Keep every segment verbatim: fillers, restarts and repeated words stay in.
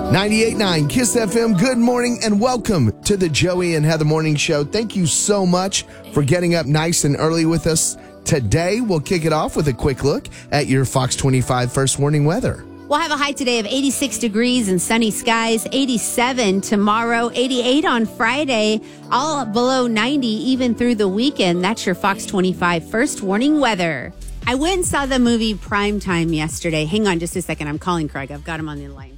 ninety-eight point nine KISS F M. Good morning and welcome to the Joey and Heather Morning Show. Thank you so much for getting up nice and early with us. Today, we'll kick it off with a quick look at your Fox twenty-five first warning weather. We'll have a high today of eighty-six degrees and sunny skies, eighty-seven tomorrow, eighty-eight on Friday, all below ninety even through the weekend. That's your Fox twenty-five first warning weather. I went and saw the movie Primetime yesterday. Hang on just a second. I'm calling Craig. I've got him on the line.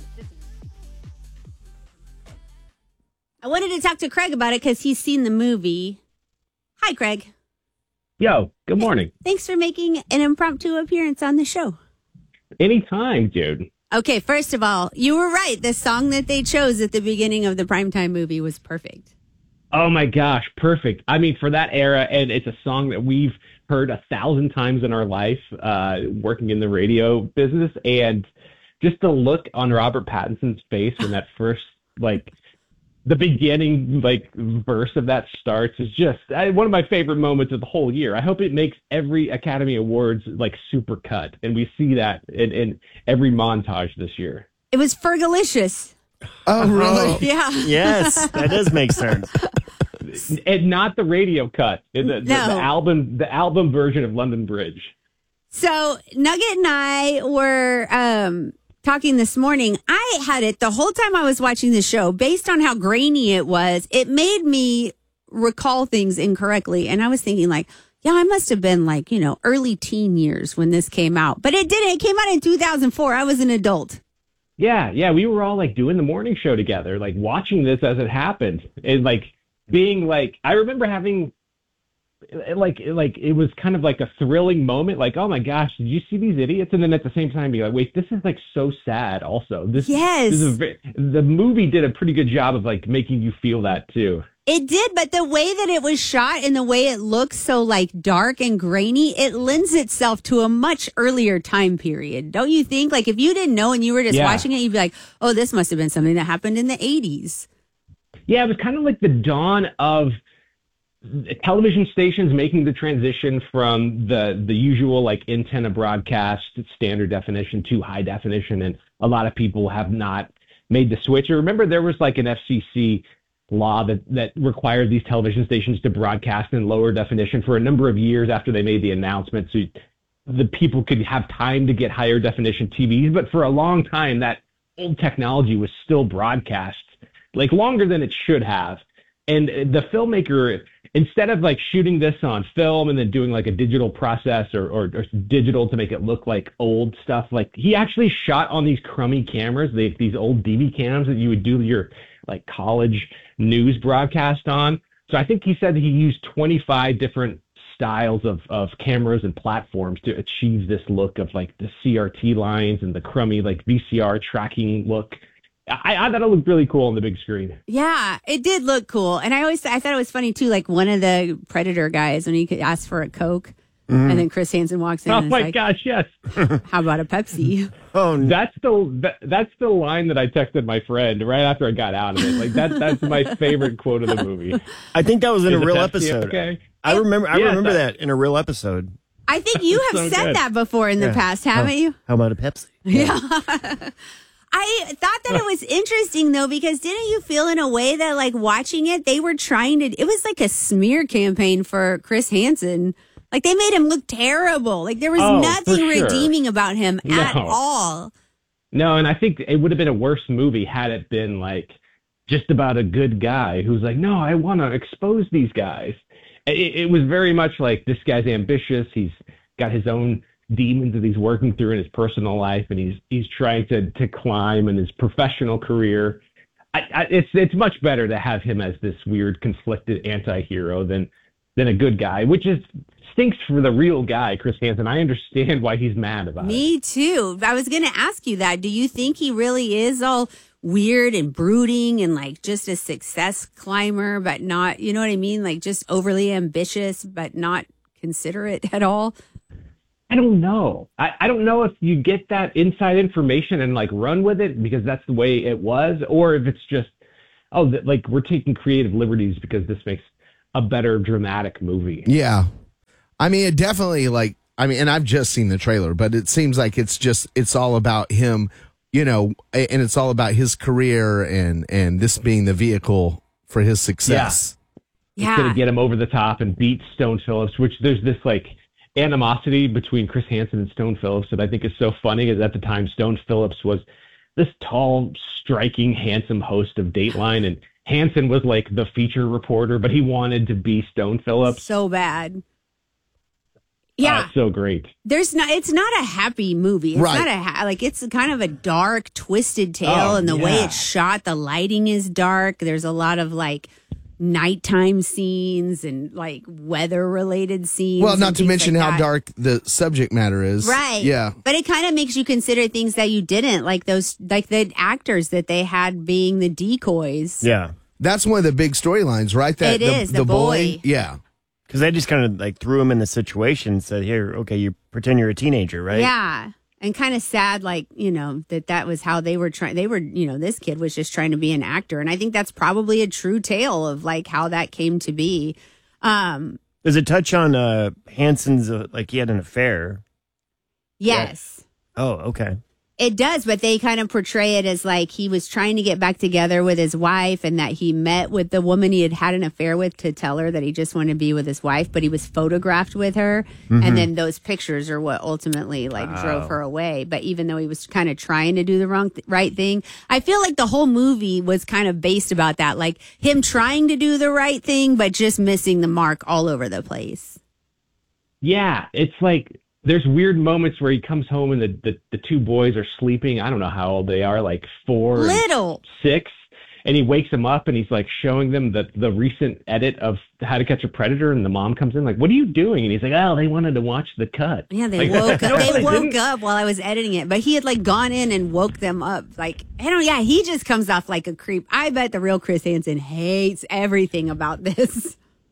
I wanted to talk to Craig about it because he's seen the movie. Hi, Craig. Yo, good morning. Thanks for making an impromptu appearance on the show. Anytime, dude. Okay, first of all, you were right. The song that they chose at the beginning of the Primetime movie was perfect. Oh, my gosh, perfect. I mean, for that era, and it's a song that we've heard a thousand times in our life uh, working in the radio business. And just the look on Robert Pattinson's face when that first, like... the beginning, like, verse of that starts is just I, one of my favorite moments of the whole year. I hope it makes every Academy Awards, like, super cut. And we see that in, in every montage this year. It was Fergalicious. Oh, really? Yeah. Yes, that does make sense. And not the radio cut. The, the, No. the album the album version of London Bridge. So Nugget and I were... um talking this morning. I had it the whole time I was watching the show. Based on how grainy it was, it made me recall things incorrectly. And I was thinking like, yeah, I must have been like, you know, early teen years when this came out. But it didn't. It came out in two thousand four. I was an adult. Yeah, yeah. We were all like doing the morning show together, like watching this as it happened. And like being like, I remember having like, like it was kind of like a thrilling moment. Like, oh my gosh, did you see these idiots? And then at the same time, be like, wait, this is like so sad. Also, this, Yes. this is a, ve- the movie did a pretty good job of like making you feel that too. It did, but the way that it was shot and the way it looks so like dark and grainy, it lends itself to a much earlier time period. Don't you think? Like if you didn't know and you were just Yeah. watching it, you'd be like, oh, this must have been something that happened in the eighties. Yeah, it was kind of like the dawn of television stations making the transition from the the usual like antenna broadcast standard definition to high definition, and a lot of people have not made the switch. I remember there was like an F C C law that that required these television stations to broadcast in lower definition for a number of years after they made the announcement, so the people could have time to get higher definition T Vs. But for a long time, that old technology was still broadcast like longer than it should have. And the filmmaker, instead of like shooting this on film and then doing like a digital process or, or, or digital to make it look like old stuff, like he actually shot on these crummy cameras, they, these old D V cams that you would do your like college news broadcast on. So I think he said that he used twenty-five different styles of, of cameras and platforms to achieve this look of like the C R T lines and the crummy like V C R tracking look. I, I thought it looked really cool on the big screen. Yeah, it did look cool. And I always, I thought it was funny too, like one of the Predator guys, when he could ask for a Coke, mm. and then Chris Hansen walks in oh and my is like, gosh, yes. How about a Pepsi? Oh, no. That's the that, that's the line that I texted my friend right after I got out of it. Like that that's my favorite quote of the movie. I think that was in Is a real Pepsi episode. Okay? I remember. I Yes, remember I- that in a real episode. I think you have So said good. that before in the Yeah. past, haven't how, you? How about a Pepsi? Yeah. I thought that it was interesting though, because didn't you feel in a way that like watching it, they were trying to, it was like a smear campaign for Chris Hansen. Like they made him look terrible. Like there was Oh, nothing for sure. redeeming about him at No. all. No, and I think it would have been a worse movie had it been like just about a good guy who's like, no, I want to expose these guys. It, it was very much like this guy's ambitious. He's got his own demons that he's working through in his personal life, and he's he's trying to to climb in his professional career. I, I, it's it's much better to have him as this weird conflicted anti-hero than than a good guy, which is stinks for the real guy, Chris Hansen. I understand why he's mad about it. Me too. I was going to ask you that. Do you think he really is all weird and brooding and like just a success climber, but not, you know what I mean? Like just overly ambitious, but not considerate at all? I don't know. I, I don't know if you get that inside information and like run with it because that's the way it was, or if it's just, oh, that, like we're taking creative liberties because this makes a better dramatic movie. Yeah. I mean, it definitely like, I mean, and I've just seen the trailer, but it seems like it's just, it's all about him you know, a- and it's all about his career and and this being the vehicle for his success. It's going Yeah. to get him over the top and beat Stone Phillips, which there's this like animosity between Chris Hansen and Stone Phillips that I think is so funny. Is at the time Stone Phillips was this tall, striking, handsome host of Dateline, and Hansen was like the feature reporter, but he wanted to be Stone Phillips. So bad. Uh, Yeah. it's so great. There's not, it's not a happy movie. It's Right. not a, ha- like, it's kind of a dark, twisted tale. Oh, and the way yeah. it's shot, the lighting is dark. There's a lot of like nighttime scenes and like weather related scenes. Well, and not to things mention like how that. dark the subject matter is. Right. Yeah. But it kind of makes you consider things that you didn't, like those, like the actors that they had being the decoys. Yeah. That's one of the big storylines, right? That It is, the boy. Yeah. Because they just kind of like threw him in the situation and said, here, okay, you pretend you're a teenager, right? Yeah. And kind of sad, like, you know, that that was how they were trying. They were, you know, this kid was just trying to be an actor. And I think that's probably a true tale of like how that came to be. Um, Does it touch on uh, Hanson's, uh, like he had an affair? yes. Oh, okay. It does, but they kind of portray it as like he was trying to get back together with his wife and that he met with the woman he had had an affair with to tell her that he just wanted to be with his wife, but he was photographed with her. And then those pictures are what ultimately like drove her away. But even though he was kind of trying to do the wrong, th- right thing, I feel like the whole movie was kind of based about that, like him trying to do the right thing, but just missing the mark all over the place. Yeah, it's like there's weird moments where he comes home and the, the, the two boys are sleeping. I don't know how old they are, like four and Little. six. And he wakes them up and he's like showing them the, the recent edit of How to Catch a Predator. And the mom comes in like, what are you doing? And he's like, oh, they wanted to watch the cut. Yeah, they Like, woke no, up. They they woke didn't. up while I was editing it, but he had like gone in and woke them up. Like, I don't. Yeah, he just comes off like a creep. I bet the real Chris Hansen hates everything about this.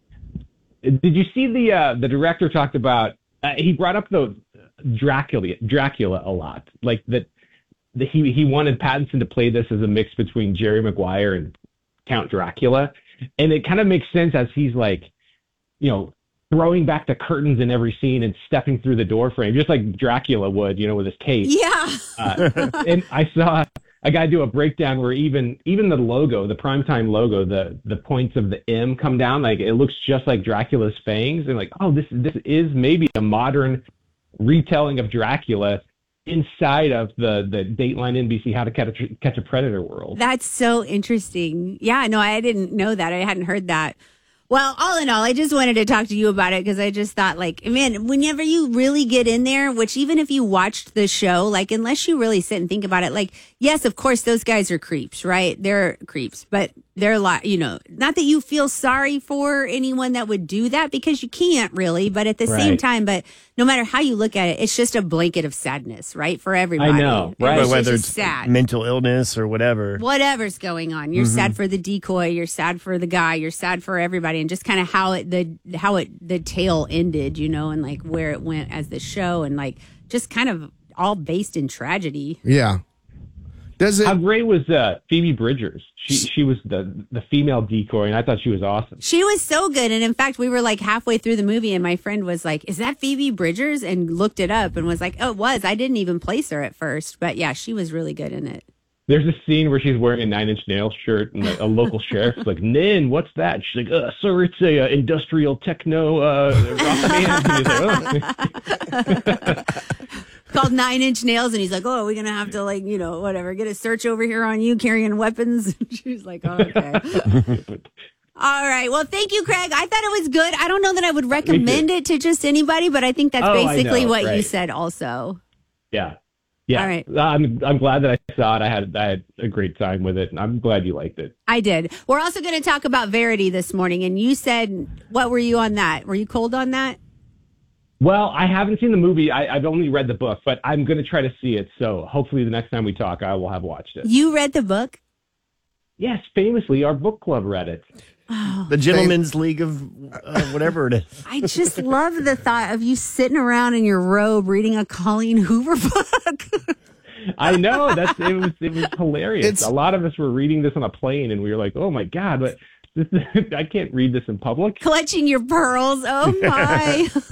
Did you see the uh, the director talked about? Uh, he brought up the Dracula Dracula a lot, like that. The, he he wanted Pattinson to play this as a mix between Jerry Maguire and Count Dracula, and it kind of makes sense as he's like, you know, throwing back the curtains in every scene and stepping through the door frame, just like Dracula would, you know, with his cape. Yeah, Uh, and I saw a guy do a breakdown where even even the logo, the primetime logo, the the points of the M come down, like it looks just like Dracula's fangs, and like, oh, this this is maybe a modern retelling of Dracula inside of the the Dateline N B C How to Catch a, Catch a Predator world. that's so interesting. Yeah, no, I didn't know that. I hadn't heard that. Well, all in all, I just wanted to talk to you about it because I just thought, like, man, whenever you really get in there, which even if you watched the show, like, unless you really sit and think about it, like, yes, of course, those guys are creeps, right? They're creeps, but they're a lot, you know, not that you feel sorry for anyone that would do that because you can't really, but at the same Right. time, but no matter how you look at it, it's just a blanket of sadness, right? For everybody. know, right. It's Whether just it's sad. mental illness or whatever. Whatever's going on, you're sad for the decoy, you're sad for the guy, you're sad for everybody, and just kind of how it the how it the tale ended, you know, and like where it went as the show, and like just kind of all based in tragedy. Yeah. Does it? How great was uh, Phoebe Bridgers? She she was the the female decoy, and I thought she was awesome. She was so good, and in fact, we were like halfway through the movie, and my friend was like, "Is that Phoebe Bridgers?" and looked it up and was like, "Oh, it was." I didn't even place her at first, but yeah, she was really good in it. There's a scene where she's wearing a Nine Inch Nails shirt, and a, a local sheriff's like, "Nin, what's that?" She's like, uh, "Sir, it's a uh, industrial techno uh, rock band." And he's like, "Oh." Called Nine Inch Nails, and he's like, "Oh, we're gonna have to like, you know, whatever, get a search over here on you carrying weapons." She's like, oh, "Okay." All right. Well, thank you, Craig. I thought it was good. I don't know that I would recommend it to just anybody, but I think that's Oh, I basically know, what you right. said also. Yeah, yeah. All right. I'm I'm glad that I saw it. I had I had a great time with it, and I'm glad you liked it. I did. We're also going to talk about Verity this morning, and you said, what were you on that? Were you cold on that? Well, I haven't seen the movie. I, I've only read the book, but I'm going to try to see it. So hopefully, the next time we talk, I will have watched it. You read the book? Yes, famously, our book club read it. The Gentleman's League of uh, whatever it is. I just love the thought of you sitting around in your robe reading a Colleen Hoover book. I know that's it was it was hilarious. It's- a lot of us were reading this on a plane, and we were like, "Oh my god!" But this, I can't read this in public. Clutching your pearls. Oh, my.